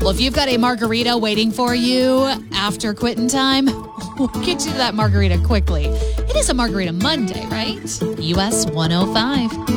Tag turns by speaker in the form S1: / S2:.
S1: Well, if you've got a margarita waiting for you after quitting time, we'll get you to that margarita quickly. It is a Margarita Monday, right? US 105.